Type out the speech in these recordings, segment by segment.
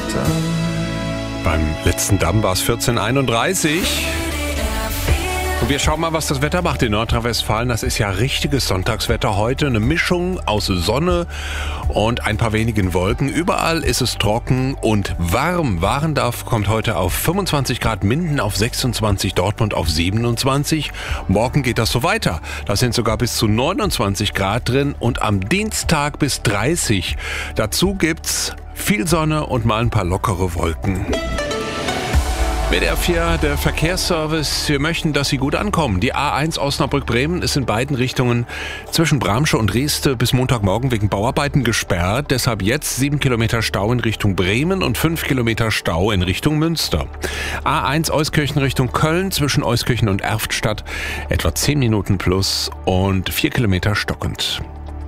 Beim letzten Damm war es 14:31. Und wir schauen mal, was das Wetter macht in Nordrhein-Westfalen. Das ist ja richtiges Sonntagswetter heute. Eine Mischung aus Sonne und ein paar wenigen Wolken. Überall ist es trocken und warm. Warendorf kommt heute auf 25 Grad, Minden auf 26, Dortmund auf 27. Morgen geht das so weiter. Da sind sogar bis zu 29 Grad drin und am Dienstag bis 30. Dazu gibt's viel Sonne und mal ein paar lockere Wolken. WDR 4, der Verkehrsservice. Wir möchten, dass Sie gut ankommen. Die A1 Osnabrück-Bremen ist in beiden Richtungen zwischen Bramsche und Rieste bis Montagmorgen wegen Bauarbeiten gesperrt. Deshalb jetzt 7 Kilometer Stau in Richtung Bremen und 5 Kilometer Stau in Richtung Münster. A1 Euskirchen Richtung Köln zwischen Euskirchen und Erftstadt etwa 10 Minuten plus und 4 Kilometer stockend.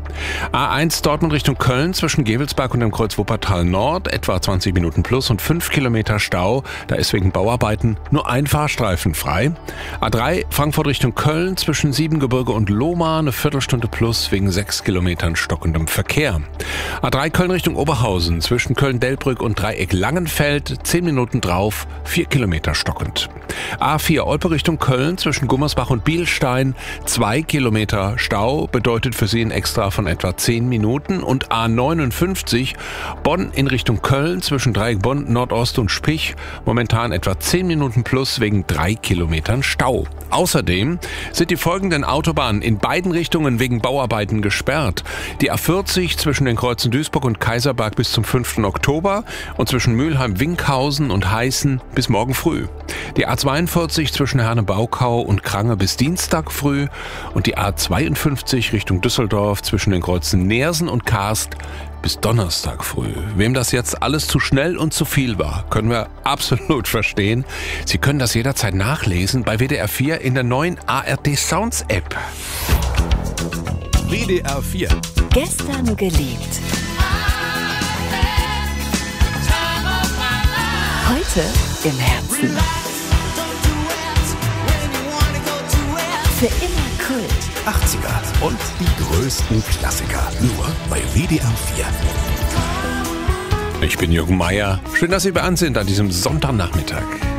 A1 Dortmund Richtung Köln zwischen Gevelsberg und dem Kreuz Wuppertal Nord etwa 20 Minuten plus und 5 Kilometer Stau. Da ist wegen Bauarbeiten nur ein Fahrstreifen frei. A3 Frankfurt Richtung Köln zwischen Siebengebirge und Lohmar eine Viertelstunde plus wegen 6 Kilometern stockendem Verkehr. A3 Köln Richtung Oberhausen zwischen Köln-Delbrück und Dreieck Langenfeld 10 Minuten drauf, 4 Kilometer stockend. A4 Olpe Richtung Köln zwischen Gummersbach und Bielstein 2 Kilometer Stau bedeutet für Sie ein Extra von etwa 10 Minuten und A59 Bonn in Richtung Köln zwischen Dreieck Bonn, Nordost und Spich momentan etwa 10 Minuten plus wegen 3 Kilometern Stau. Außerdem sind die folgenden Autobahnen in beiden Richtungen wegen Bauarbeiten gesperrt. Die A40 zwischen den Kreuzen Duisburg und Kaiserberg bis zum 5. Oktober und zwischen Mülheim-Winkhausen und Heißen bis morgen früh. Die A42 zwischen Herne-Baukau und Krange bis Dienstag früh und die A52 Richtung Düsseldorf zwischen den Kreuzen Neersen und Karst bis Donnerstag früh. Wem das jetzt alles zu schnell und zu viel war, können wir absolut verstehen. Sie können das jederzeit nachlesen bei WDR 4 in der neuen ARD Sounds App. WDR 4. Gestern geliebt. Heute im Herzen. Für immer Kult. 80er und die größten Klassiker. Nur bei WDR 4. Ich bin Jürgen Meier. Schön, dass Sie bei uns sind an diesem Sonntagnachmittag.